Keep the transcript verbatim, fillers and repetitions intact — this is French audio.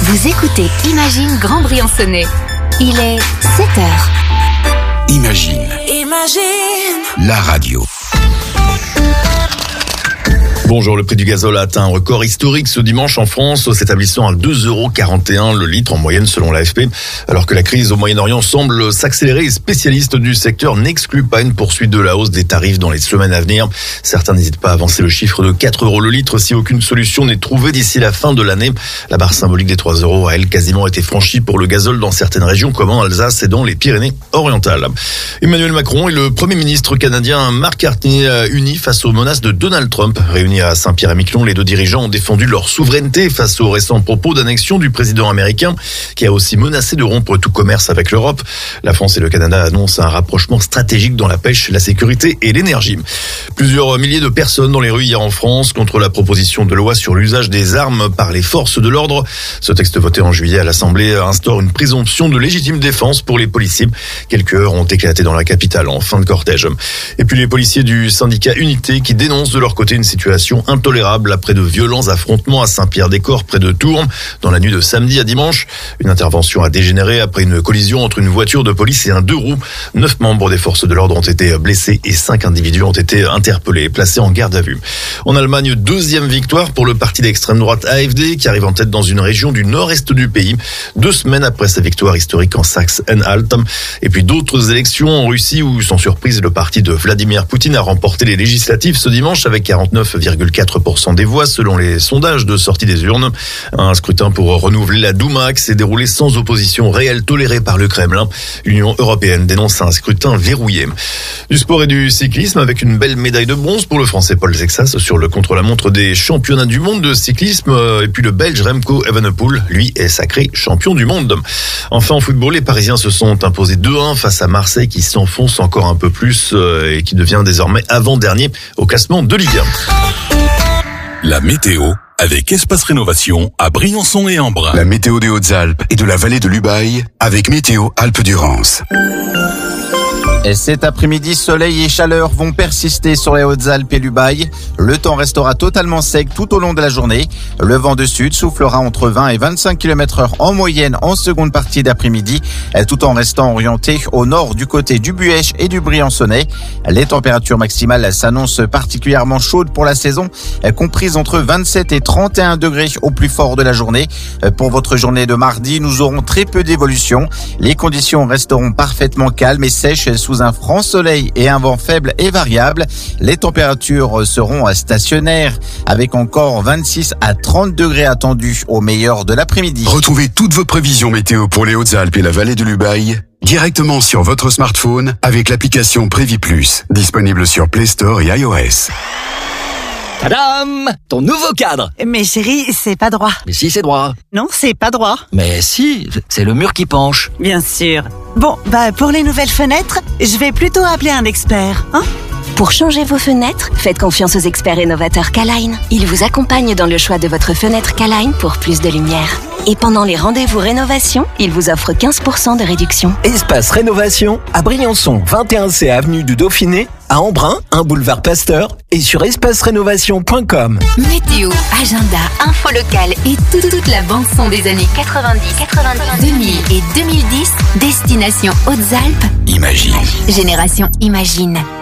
Vous écoutez Imagine Grand Briançonnais. Il est sept heures. Imagine. Imagine. La radio. Bonjour, le prix du gazole a atteint un record historique ce dimanche en France, s'établissant à deux euros quarante et un le litre en moyenne selon l'A F P. Alors que la crise au Moyen-Orient semble s'accélérer, les spécialistes du secteur n'excluent pas une poursuite de la hausse des tarifs dans les semaines à venir. Certains n'hésitent pas à avancer le chiffre de quatre euros le litre si aucune solution n'est trouvée d'ici la fin de l'année. La barre symbolique des trois euros a elle quasiment été franchie pour le gazole dans certaines régions comme en Alsace et dans les Pyrénées-Orientales. Emmanuel Macron et le Premier ministre canadien Mark Carney unis face aux menaces de Donald Trump. Réunis à Saint-Pierre-et-Miquelon, les deux dirigeants ont défendu leur souveraineté face aux récents propos d'annexion du président américain qui a aussi menacé de rompre tout commerce avec l'Europe. La France et le Canada annoncent un rapprochement stratégique dans la pêche, la sécurité et l'énergie. Plusieurs milliers de personnes dans les rues hier en France contre la proposition de loi sur l'usage des armes par les forces de l'ordre. Ce texte voté en juillet à l'Assemblée instaure une présomption de légitime défense pour les policiers. Quelques heures ont éclaté dans la capitale en fin de cortège. Et puis les policiers du syndicat Unité qui dénoncent de leur côté une situation intolérable après de violents affrontements à Saint-Pierre-des-Corps près de Tours dans la nuit de samedi à dimanche. Une intervention a dégénéré après une collision entre une voiture de police et un deux roues. Neuf membres des forces de l'ordre ont été blessés et cinq individus ont été interpellés et placés en garde à vue. En Allemagne, deuxième victoire pour le parti d'extrême droite A F D qui arrive en tête dans une région du nord-est du pays, deux semaines après sa victoire historique en Saxe-Anhalt. Et puis d'autres élections en Russie où, sans surprise, le parti de Vladimir Poutine a remporté les législatives ce dimanche avec quarante-neuf virgule quatre pour cent des voix selon les sondages de sortie des urnes. Un scrutin pour renouveler la Douma qui s'est déroulé sans opposition réelle tolérée par le Kremlin. L'Union européenne dénonce un scrutin verrouillé. Du sport et du cyclisme avec une belle médaille de bronze pour le Français Paul Zexas sur le contre-la-montre des championnats du monde de cyclisme. Et puis le Belge Remco Evenepoel, lui, est sacré champion du monde. Enfin en football, les Parisiens se sont imposés deux un face à Marseille qui s'enfonce encore un peu plus et qui devient désormais avant-dernier au classement de Ligue un. La météo avec Espace Rénovation à Briançon et Embrun. La météo des Hautes-Alpes et de la vallée de l'Ubaye avec Météo Alpes-Durance. Et cet après-midi, soleil et chaleur vont persister sur les Hautes-Alpes et l'Ubaye. Le temps restera totalement sec tout au long de la journée. Le vent de sud soufflera entre vingt et vingt-cinq kilomètres heure en moyenne en seconde partie d'après-midi, tout en restant orienté au nord du côté du Buëch et du Briançonnais. Les températures maximales s'annoncent particulièrement chaudes pour la saison, comprises entre vingt-sept et trente et un degrés au plus fort de la journée. Pour votre journée de mardi, nous aurons très peu d'évolution. Les conditions resteront parfaitement calmes et sèches sous un franc soleil et un vent faible et variable. Les températures seront stationnaires avec encore vingt-six à trente degrés attendus au meilleur de l'après-midi. Retrouvez toutes vos prévisions météo pour les Hautes-Alpes et la vallée de l'Ubaye directement sur votre smartphone avec l'application Prévi Plus, disponible sur Play Store et iOS. Tadam! Ton nouveau cadre! Mais chérie, c'est pas droit. Mais si, c'est droit. Non, c'est pas droit. Mais si, c'est le mur qui penche. Bien sûr. Bon, bah pour les nouvelles fenêtres, je vais plutôt appeler un expert, hein? Pour changer vos fenêtres, faites confiance aux experts rénovateurs K-Line. Ils vous accompagnent dans le choix de votre fenêtre K-Line pour plus de lumière. Et pendant les rendez-vous rénovation, ils vous offrent quinze pour cent de réduction. Espace Rénovation à Briançon, vingt et un C avenue du Dauphiné, à Embrun, un boulevard Pasteur et sur espace rénovation point com. Météo, agenda, info locale et tout, toute la bande-son des années quatre-vingt-dix, quatre-vingt-dix, deux mille et deux mille dix, destination Hautes-Alpes. Imagine. Génération Imagine.